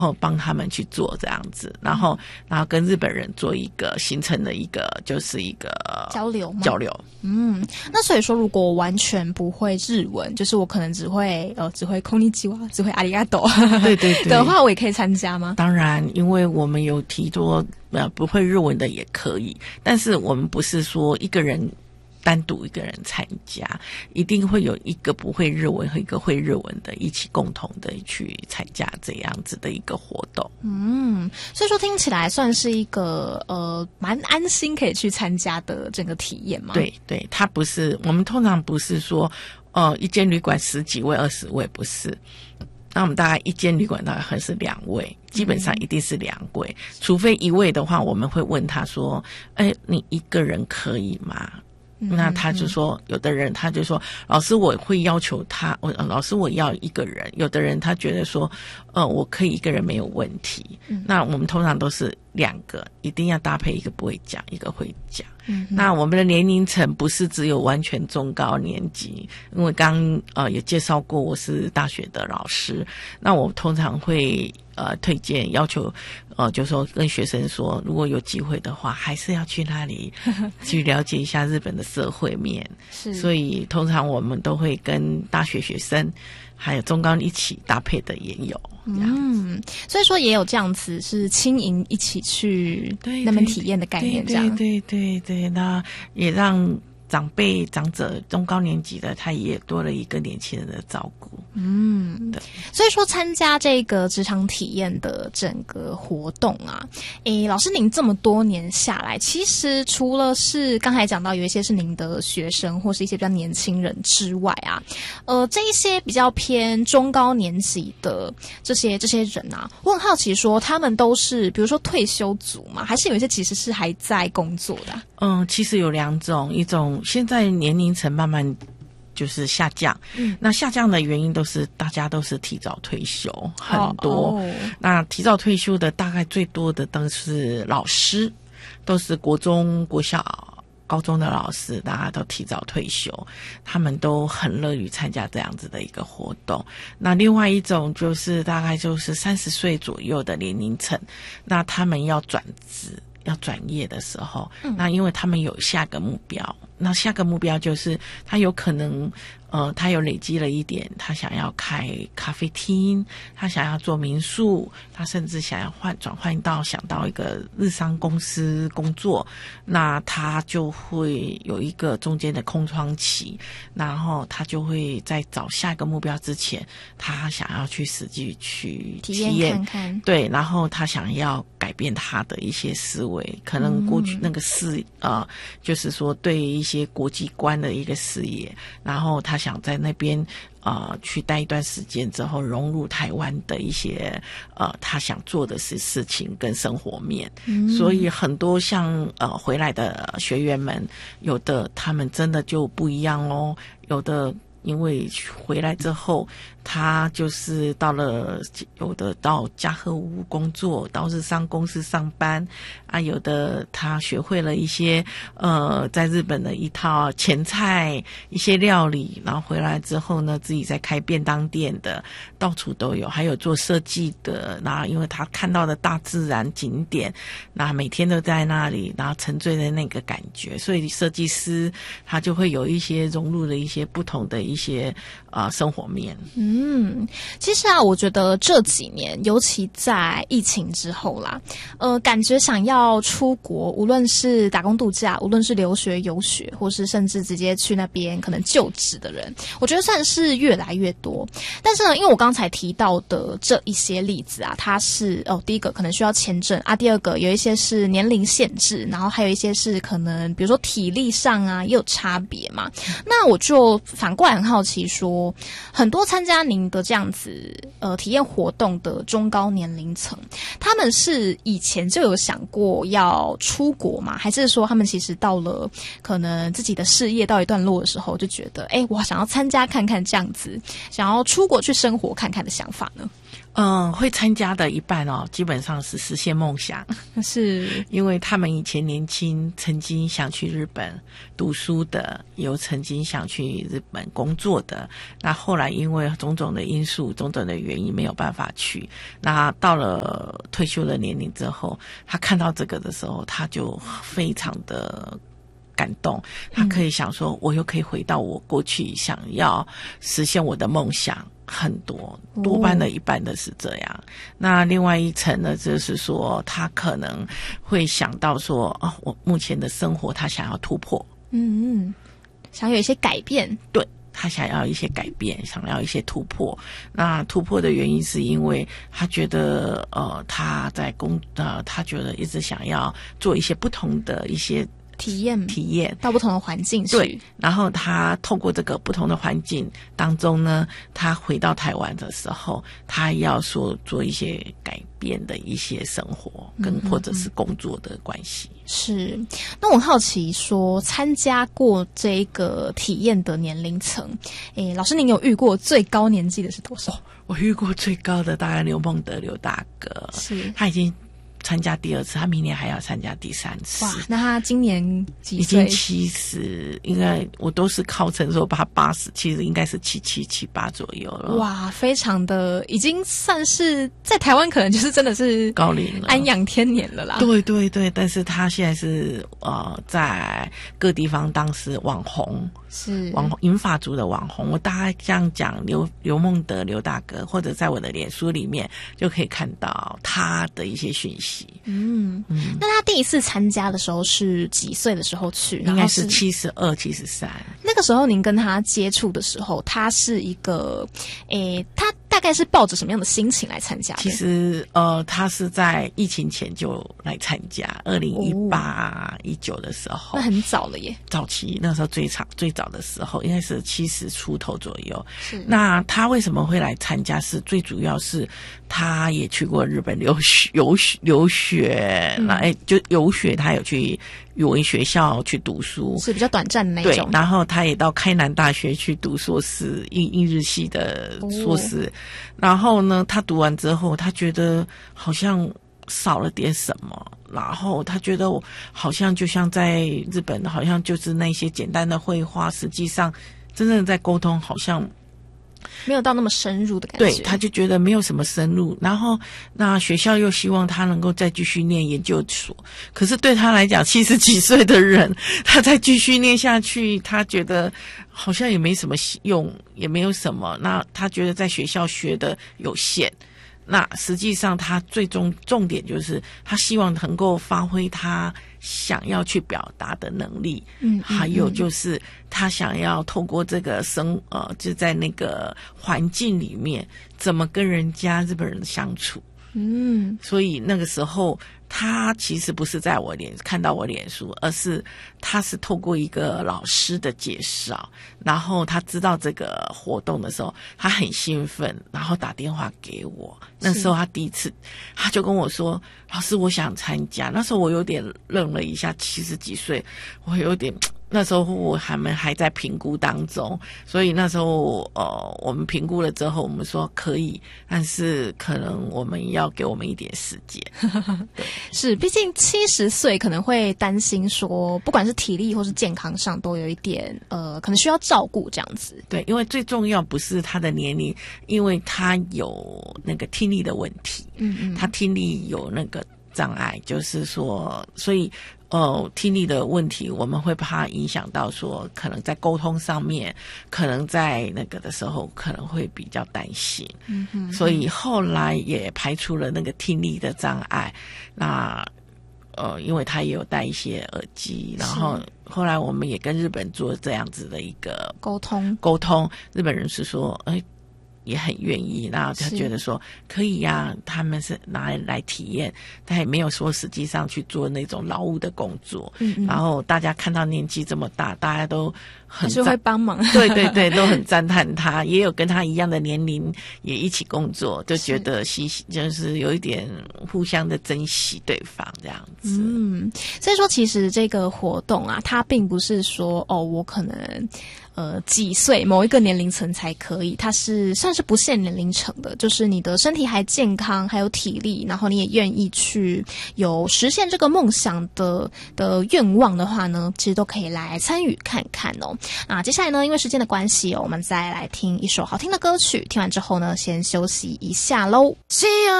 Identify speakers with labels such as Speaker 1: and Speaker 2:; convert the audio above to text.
Speaker 1: 帮他们去做这样子，然后跟日本人做一个形成的一个就是一个
Speaker 2: 交流吗？
Speaker 1: 交流。
Speaker 2: 那所以说如果我完全不会日文，就是我可能只会こんにちは，只会阿里嘎多，
Speaker 1: 对对对
Speaker 2: 的话，我也可以参加吗？
Speaker 1: 当然，因为我们有提多不会日文的也可以，但是我们不是说一个人单独一个人参加，一定会有一个不会日文和一个会日文的一起共同的去参加这样子的一个活动。
Speaker 2: 所以说听起来算是一个蛮安心可以去参加的整个体验嘛。
Speaker 1: 对对，它不是，我们通常不是说一间旅馆10几位20位，不是。那我们大概一间旅馆大概会是2位，基本上一定是2位，除非1位的话，我们会问他说你一个人可以吗？那他就说，有的人他就说，老师我会要求他，老师我要一个人。有的人他觉得说，我可以一个人没有问题。那我们通常都是2个，一定要搭配一个不会讲，一个会讲。那我们的年龄层不是只有完全中高年级，因为刚也介绍过我是大学的老师，那我通常会推荐要求就说跟学生说，如果有机会的话，还是要去那里去了解一下日本的社会面。所以通常我们都会跟大学学生还有中高一起搭配的也有。
Speaker 2: 所以说也有这样子是轻盈一起去那边体验的概念，这样。
Speaker 1: 对，那也让长者中高年级的他也多了一个年轻人的照顾。对。
Speaker 2: 所以说参加这个职场体验的整个活动啊，老师您这么多年下来，其实除了是刚才讲到有一些是您的学生或是一些比较年轻人之外啊，这一些比较偏中高年级的这些人啊，我很好奇说他们都是比如说退休族吗？还是有一些其实是还在工作的啊？
Speaker 1: 其实有2种，一种现在年龄层慢慢就是下降，那下降的原因都是大家都是提早退休，很多。那提早退休的大概最多的都是老师，都是国中、国小、高中的老师，大家都提早退休，他们都很乐于参加这样子的一个活动。那另外一种就是大概就是30岁左右的年龄层，那他们要转职要转业的时候，那因为他们有下个目标，那下个目标就是他有可能他有累积了一点，他想要开咖啡厅，他想要做民宿，他甚至想要转换到想到一个日商公司工作，那他就会有一个中间的空窗期，然后他就会在找下一个目标之前，他想要去实际去体验
Speaker 2: 看看，
Speaker 1: 对，然后他想要改变他的一些思维，可能过去那个就是说对一些国际观的一个视野，然后他想在那边去待一段时间之后，融入台湾的一些他想做的事情跟生活面。所以很多像回来的学员们，有的他们真的就不一样哦，有的因为回来之后，他就是有的到家和屋工作，到日商公司上班啊，有的他学会了一些在日本的一套前菜一些料理，然后回来之后呢，自己在开便当店的，到处都有，还有做设计的，然后因为他看到的大自然景点，那每天都在那里，然后沉醉在那个感觉，所以设计师他就会有一些融入了一些不同的一些生活面。
Speaker 2: 其实啊，我觉得这几年，尤其在疫情之后啦，感觉想要出国，无论是打工度假，无论是留学游学，或是甚至直接去那边可能就职的人，我觉得算是越来越多。但是呢，因为我刚才提到的这一些例子啊，它是第一个可能需要签证啊，第二个有一些是年龄限制，然后还有一些是可能比如说体力上啊也有差别嘛。那我就反过来很好奇说，很多参加您的这样子体验活动的中高年龄层，他们是以前就有想过要出国吗？还是说他们其实到了可能自己的事业到一段落的时候，就觉得我想要参加看看这样子，想要出国去生活看看的想法呢？
Speaker 1: 会参加的一半基本上是实现梦想，
Speaker 2: 是
Speaker 1: 因为他们以前年轻，曾经想去日本读书的，有曾经想去日本工作的，那后来因为种种的因素、种种的原因没有办法去，那到了退休的年龄之后，他看到这个的时候，他就非常的感动，他可以想说，我又可以回到我过去想要实现我的梦想。很多多半的一半的是这样，那另外一层呢，就是说他可能会想到说，我目前的生活他想要突破，
Speaker 2: 想有一些改变，
Speaker 1: 对，他想要一些改变，想要一些突破。那突破的原因是因为他觉得他在他觉得一直想要做一些不同的一些体验
Speaker 2: 到不同的环境去。
Speaker 1: 对，然后他透过这个不同的环境当中呢，他回到台湾的时候，他要做一些改变的一些生活跟或者是工作的关系。
Speaker 2: 是，那我好奇说，参加过这个体验的年龄层，老师您有遇过最高年纪的是多少？
Speaker 1: 我遇过最高的大概刘孟德刘大哥，
Speaker 2: 是
Speaker 1: 他已经参加第2次，他明年还要参加第3次。
Speaker 2: 哇，那他今年几岁？
Speaker 1: 已经70，应该我都是靠称说把他80，其实应该是77、78左右了。
Speaker 2: 哇，非常的，已经算是在台湾可能就是真的是
Speaker 1: 高龄了，
Speaker 2: 安养天年了啦。
Speaker 1: 对对对，但是他现在是在各地方当时网红，是网红银发族的网红。我大概这样讲，刘孟德刘大哥，或者在我的脸书里面就可以看到他的一些讯息。
Speaker 2: 那他第一次参加的时候是几岁的时候去？
Speaker 1: 应该是72、73。
Speaker 2: 那个时候您跟他接触的时候，他是一个，他大概是抱着什么样的心情来参加的？
Speaker 1: 其实他是在疫情前就来参加，2018、19的时候，
Speaker 2: 那很早了耶。
Speaker 1: 早期那时候最早的时候，应该是70出头左右。是。那他为什么会来参加？是最主要是他也去过日本留学，就游学，他有去语文学校去读书，
Speaker 2: 是比较短暂的那种。
Speaker 1: 对，然后他也到开南大学去读硕士，英日系的硕士。然后呢，他读完之后，他觉得好像少了点什么，然后他觉得好像就像在日本，好像就是那些简单的绘画，实际上真正在沟通好像
Speaker 2: 没有到那么深入的感觉。
Speaker 1: 对，他就觉得没有什么深入，然后那学校又希望他能够再继续念研究所，可是对他来讲70几岁的人，他再继续念下去，他觉得好像也没什么用，也没有什么，那他觉得在学校学的有限，那实际上他最终重点就是他希望能够发挥他想要去表达的能力，还有就是他想要透过这个就在那个环境里面怎么跟日本人相处。所以那个时候他其实不是在看到我脸书，而是他是透过一个老师的介绍，然后他知道这个活动的时候，他很兴奋，然后打电话给我。那时候他第一次，他就跟我说：“老师，我想参加。”那时候我有点愣了一下，70几岁，我有点。那时候我们还在评估当中，所以那时候我们评估了之后，我们说可以，但是可能我们要给我们一点时间。
Speaker 2: 是，毕竟70岁可能会担心说，不管是体力或是健康上都有一点可能需要照顾这样子。
Speaker 1: 对，因为最重要不是他的年龄，因为他有那个听力的问题，他听力有那个障碍，就是说，所以。听力的问题，我们会怕影响到说，可能在沟通上面，可能在那个的时候，可能会比较担心。所以后来也排除了那个听力的障碍。那因为他也有戴一些耳机，然后后来我们也跟日本做这样子的一个沟通，日本人是说，也很愿意，然后他觉得说可以呀，他们是拿来体验，但也没有说实际上去做那种劳务的工作。然后大家看到年纪这么大，大家都
Speaker 2: 还是会帮忙。
Speaker 1: 对对对，都很赞叹他，也有跟他一样的年龄也一起工作，就觉得就是有一点互相的珍惜对方这样子。
Speaker 2: 所以说其实这个活动啊，它并不是说我可能几岁某一个年龄层才可以，它是算是不限年龄层的，就是你的身体还健康，还有体力，然后你也愿意去有实现这个梦想的愿望的话呢，其实都可以来参与看看哦。那接下来呢，因为时间的关系哦，我们再来听一首好听的歌曲，听完之后呢，先休息一下咯。